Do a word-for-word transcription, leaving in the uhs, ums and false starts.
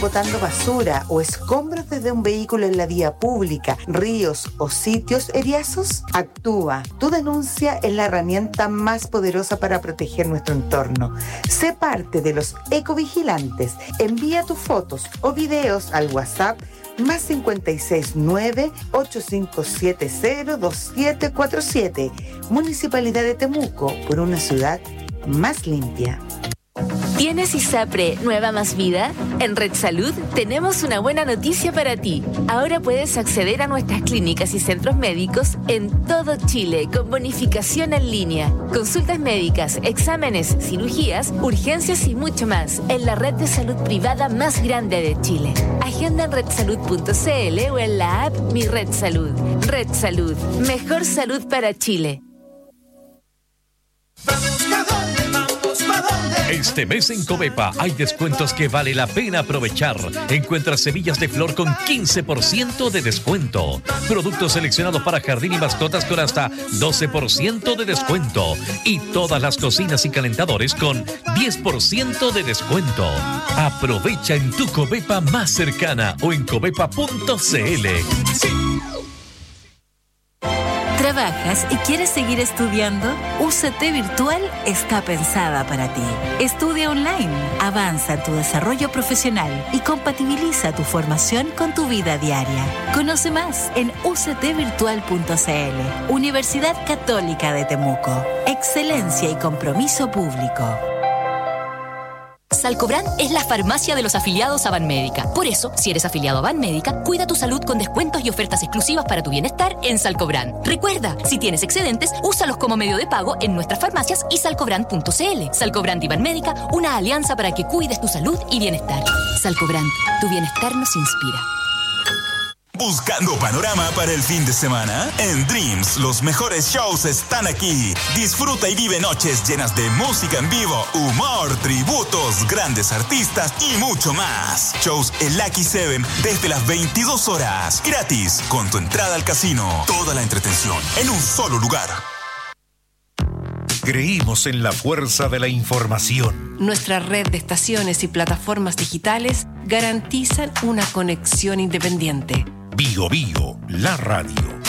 botando basura o escombros desde un vehículo en la vía pública, ríos o sitios eriazos? Actúa. Tu denuncia es la herramienta más poderosa para proteger nuestro entorno. Sé parte de los ecovigilantes. Envía tus fotos o videos al WhatsApp más cincuenta y seis nueve, ocho cinco siete cero, dos siete cuatro siete. Municipalidad de Temuco, por una ciudad más limpia. ¿Tienes ISAPRE Nueva Más Vida? En Red Salud tenemos una buena noticia para ti. Ahora puedes acceder a nuestras clínicas y centros médicos en todo Chile con bonificación en línea. Consultas médicas, exámenes, cirugías, urgencias y mucho más en la red de salud privada más grande de Chile. Agenda en red salud punto c l o en la app Mi Red Salud. Red Salud, mejor salud para Chile. Este mes en Covepa hay descuentos que vale la pena aprovechar. Encuentra semillas de flor con quince por ciento de descuento. Productos seleccionados para jardín y mascotas con hasta doce por ciento de descuento. Y todas las cocinas y calentadores con diez por ciento de descuento. Aprovecha en tu Covepa más cercana o en covepa punto c l. ¿Trabajas y quieres seguir estudiando? U C T Virtual está pensada para ti. Estudia online, avanza en tu desarrollo profesional y compatibiliza tu formación con tu vida diaria. Conoce más en u c t virtual punto c l. Universidad Católica de Temuco. Excelencia y compromiso público. Salcobran es la farmacia de los afiliados a Banmédica. Por eso, si eres afiliado a Banmédica, cuida tu salud con descuentos y ofertas exclusivas para tu bienestar en Salcobran. Recuerda, si tienes excedentes, úsalos como medio de pago en nuestras farmacias y salcobran punto c l. Salcobran y Banmédica, una alianza para que cuides tu salud y bienestar. Salcobran, tu bienestar nos inspira. ¿Buscando panorama para el fin de semana? En Dreams, los mejores shows están aquí. Disfruta y vive noches llenas de música en vivo, humor, tributos, grandes artistas y mucho más. Shows en Lucky Seven desde las veintidós horas. Gratis, con tu entrada al casino. Toda la entretención en un solo lugar. Creímos en la fuerza de la información. Nuestra red de estaciones y plataformas digitales garantizan una conexión independiente. Bio Bio, la radio.